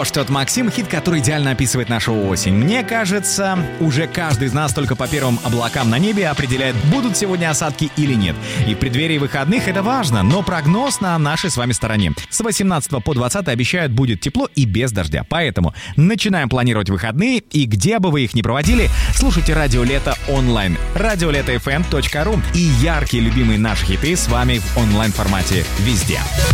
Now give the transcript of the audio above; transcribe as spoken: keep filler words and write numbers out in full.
«Дождь» от Максим, хит, который идеально описывает нашу осень. Мне кажется, уже каждый из нас только по первым облакам на небе определяет, будут сегодня осадки или нет. И в преддверии выходных это важно, но прогноз на нашей с вами стороне. С восемнадцатого по двадцатое обещают, будет тепло и без дождя. Поэтому начинаем планировать выходные, и где бы вы их ни проводили, слушайте «Радио Лето» онлайн. радиолето эф эм точка ру и яркие любимые наши хиты с вами в онлайн-формате везде.